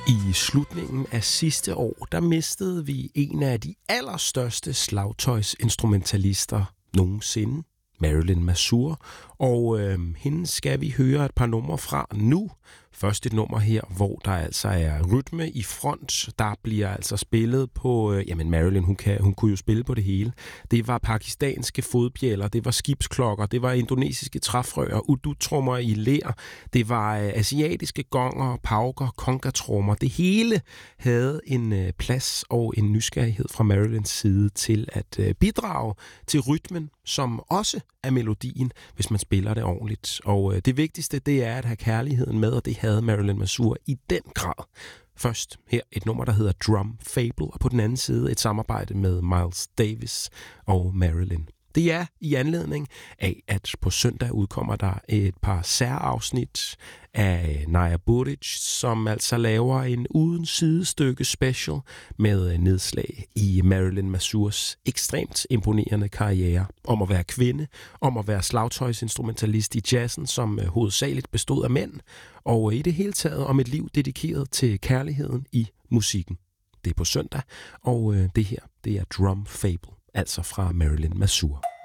I slutningen af sidste år, der mistede vi en af de allerstørste slagtøjsinstrumentalister nogensinde, Marilyn Mazur, og hende skal vi høre et par numre fra nu. Først et nummer her, hvor der altså er rytme i front. Der bliver altså spillet på... Marilyn, hun kunne jo spille på det hele. Det var pakistanske fodbjælder, det var skibsklokker, det var indonesiske træfrøer, udu-trommer i ler, det var asiatiske gonger, pauker, kongatrommer. Det hele havde en plads og en nysgerrighed fra Marilyns side til at bidrage til rytmen, som også er melodien, hvis man spiller det ordentligt. Og det vigtigste, det er at have kærligheden med, og det havde Marilyn Mazur i den grad. Først her et nummer, der hedder Drum Fable, og på den anden side et samarbejde med Miles Davis og Marilyn. Det er i anledning af, at på søndag udkommer der et par særafsnit af Naya Buric, som altså laver en uden sidestykke special med nedslag i Marilyn Mazurs ekstremt imponerende karriere. Om at være kvinde, om at være slagtøjsinstrumentalist i jazzen, som hovedsageligt bestod af mænd, og i det hele taget om et liv dedikeret til kærligheden i musikken. Det er på søndag, og det her, det er Drum Fable, altså fra Marilyn Mazur.